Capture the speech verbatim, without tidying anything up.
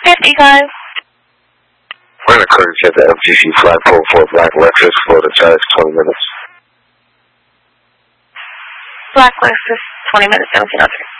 fifty-five. We're going to courtesy at the F G C flagpole for Black Lexus for the charge twenty minutes. Black Lexus, twenty minutes, seventeen oh three.